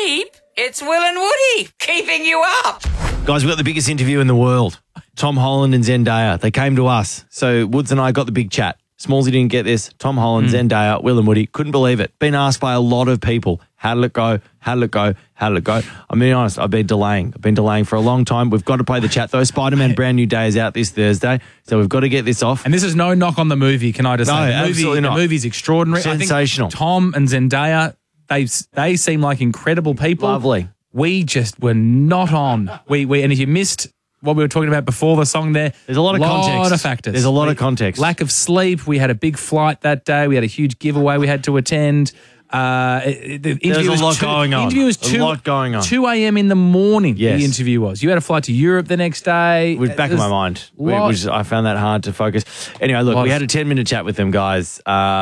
sleep. It's Will and Woody keeping you up. Guys, we've got the biggest interview in the world. Tom Holland and Zendaya. They came to us. So Woods and I got the big chat. Smallsy didn't get this. Tom Holland, Zendaya, Will and Woody. Couldn't believe it. Been asked by a lot of people. How did it go? How did it go? How did it go? I'm being honest, I've been delaying. For a long time. We've got to play the chat though. Spider-Man Brand New Day is out this Thursday. So we've got to get this off. And this is no knock on the movie, can I just say? Absolutely not. The movie's extraordinary. Sensational. I think Tom and Zendaya, they seem like incredible people. Lovely. We just were not on. And if you missed what we were talking about before the song there's a lot of context. A lot of factors. There's a lot of context. Lack of sleep. We had a big flight that day. We had a huge giveaway we had to attend. There's a lot going on. The interview was a lot going on. 2 a.m. in the morning, Yes. the interview was. You had a flight to Europe the next day. It was back in my mind. I found that hard to focus. Anyway, look, we had a 10-minute chat with them, guys.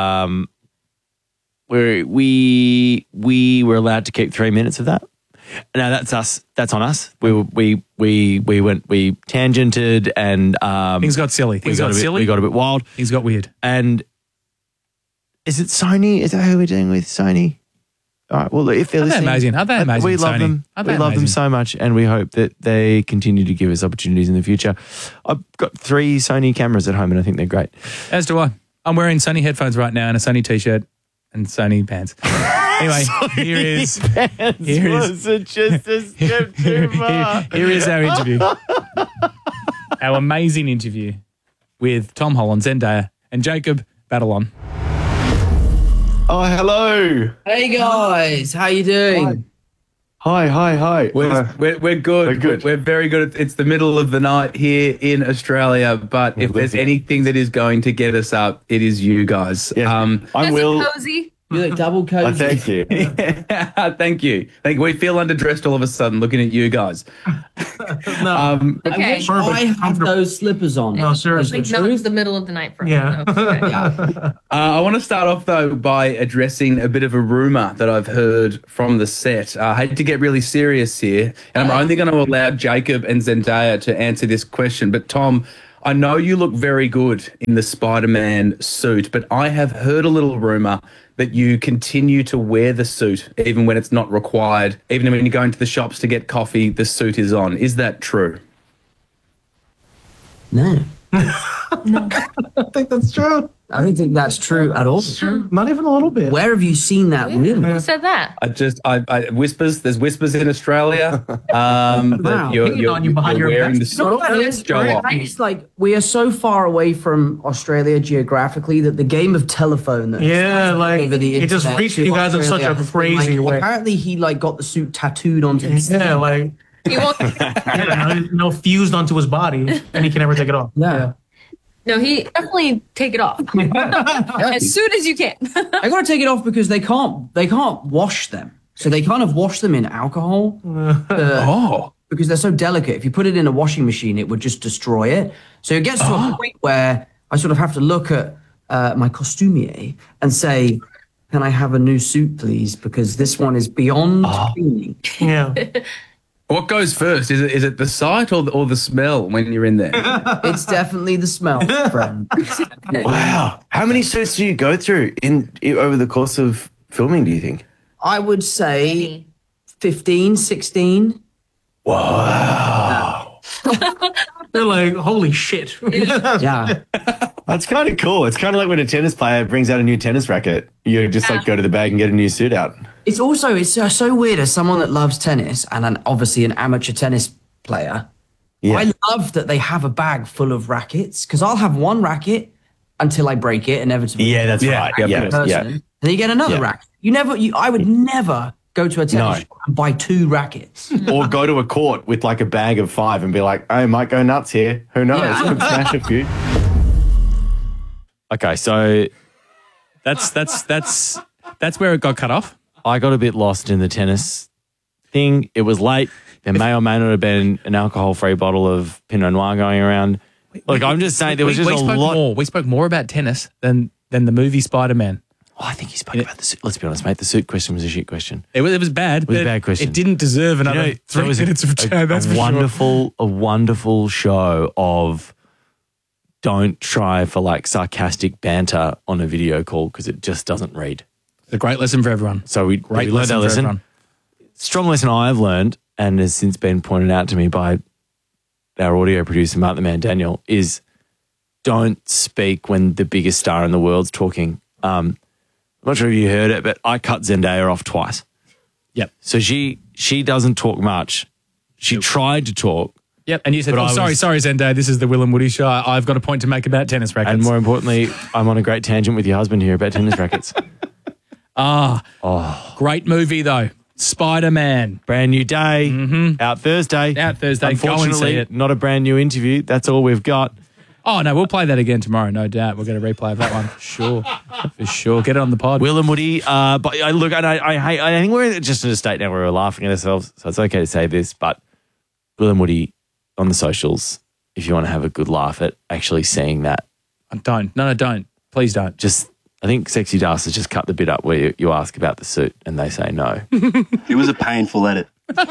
We were allowed to keep 3 minutes of that. No, that's us. That's on us. We tangented and things got silly. We got a bit wild. Things got weird. And is it Sony? Is that who we're dealing with? Sony. All right. Well, if they're listening, Aren't they amazing? We love them. We love them so much, and we hope that they continue to give us opportunities in the future. I've got 3 Sony cameras at home, and I think they're great. As do I. I'm wearing Sony headphones right now and a Sony t-shirt and Sony pants. Anyway, here is our interview. Our amazing interview with Tom Holland, Zendaya, and Jacob Batalon. Oh, hello. Hey guys, how you doing? Hi. We're good. We're very good. It's the middle of the night here in Australia, but if there's anything that is going to get us up, it is you guys. Yeah. I'm Will. Cozy. You look double cozy. Thank you. Thank you. We feel underdressed all of a sudden looking at you guys. No. I wish I have those slippers on. No, seriously. No, it's the middle of the night for us. Yeah. So, okay. I want to start off, though, by addressing a bit of a rumour that I've heard from the set. I hate to get really serious here, and I'm only going to allow Jacob and Zendaya to answer this question. But, Tom, I know you look very good in the Spider-Man suit, but I have heard a little rumour that you continue to wear the suit even when it's not required. Even when you go into the shops to get coffee, the suit is on. Is that true? No. I think that's true. I don't think that's true at all. Not even a little bit. Where have you seen that rumor? Who said that? I whispers. There's whispers in Australia. Wow. That you're wearing the suit. It's like we are so far away from Australia geographically that the game of telephone that over the it just internet reached to you guys in such a Australia, crazy way. Apparently he got the suit tattooed onto his Yeah, like He won't. fused onto his body, and he can never take it off. Yeah. No, he definitely take it off as soon as you can. I gotta take it off because they can't wash them. So they kind of wash them in alcohol. Because they're so delicate. If you put it in a washing machine, it would just destroy it. So it gets to a point where I sort of have to look at my costumier and say, can I have a new suit, please? Because this one is beyond cleaning. Yeah. What goes first? Is it the sight or the smell when you're in there? It's definitely the smell, friend. Wow. How many suits do you go through over the course of filming, do you think? I would say 15, 16. Wow. They're like, holy shit. Yeah. That's kind of cool. It's kind of like when a tennis player brings out a new tennis racket. You just go to the bag and get a new suit out. It's so weird as someone that loves tennis and obviously an amateur tennis player. Yeah. I love that they have a bag full of rackets because I'll have one racket until I break it inevitably. Yeah, that's right. Yeah. And then you get another racket. I would never go to a tennis shop and buy 2 rackets. Or go to a court with like a bag of 5 and be like, I might go nuts here. Who knows? Yeah. Could smash a few. Okay, so That's where it got cut off. I got a bit lost in the tennis thing. It was late. There may or may not have been an alcohol-free bottle of Pinot Noir going around. Look, I'm just saying there was just a lot. We spoke more about tennis than the movie Spider-Man. Oh, I think he spoke about the suit. Let's be honest, mate. The suit question was a shit question. It was bad. It was a bad question. It didn't deserve another 3 minutes of chat. That's for sure. A wonderful show of don't try for like sarcastic banter on a video call because it just doesn't read. It's a great lesson for everyone. So we learned that lesson. strong lesson I've learned and has since been pointed out to me by our audio producer, Mark the Man Daniel, is don't speak when the biggest star in the world's talking. I'm not sure if you heard it, but I cut Zendaya off twice. Yep. So she doesn't talk much. She tried to talk. Yep. And you said, But sorry, Zendaya, this is the Will and Woody show. I've got a point to make about tennis rackets. And more importantly, I'm on a great tangent with your husband here about tennis rackets. Great movie, though. Spider-Man. Brand new day. Out Thursday. Out Thursday. Go and see Unfortunately, it. not a brand new interview. That's all we've got. Oh, no, we'll play that again tomorrow, no doubt. We're going to replay of that one. Sure. For sure. Get it on the pod. Will and Woody, but look, I think we're just in a state now where we're laughing at ourselves, so it's okay to say this, but Will and Woody on the socials, if you want to have a good laugh at actually seeing that. Don't. No, don't. Please don't. Just, I think Sexy Das has just cut the bit up where you ask about the suit and they say no. It was a painful edit.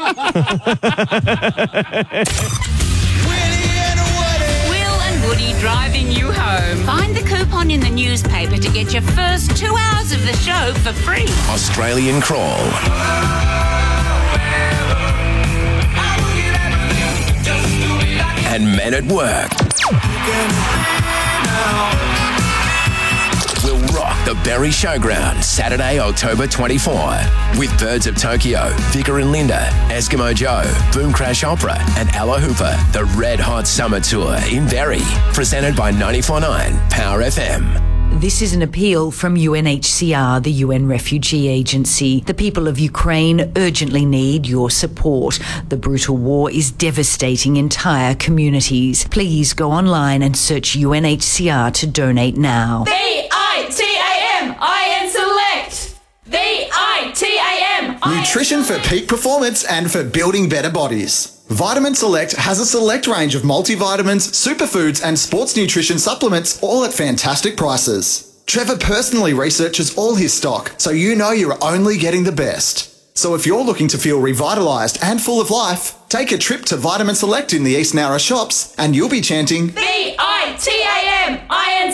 Will and Woody driving you home. Find the coupon in the newspaper to get your first 2 hours of the show for free. Australian Crawl. And Men at Work. Will rock the Berry Showground Saturday, October 24 with Birds of Tokyo, Vicar and Linda, Eskimo Joe, Boom Crash Opera and Ella Hooper. The Red Hot Summer Tour in Berry. Presented by 94.9 Power FM. This is an appeal from UNHCR, the UN Refugee Agency. The people of Ukraine urgently need your support. The brutal war is devastating entire communities. Please go online and search UNHCR to donate now. VITAM-IN Select. VITAM. Nutrition for peak performance and for building better bodies. Vitamin Select has a select range of multivitamins, superfoods and sports nutrition supplements, all at fantastic prices. Trevor personally researches all his stock, so you know you're only getting the best. So if you're looking to feel revitalised and full of life, take a trip to Vitamin Select in the East Nowra shops and you'll be chanting VITAM-IN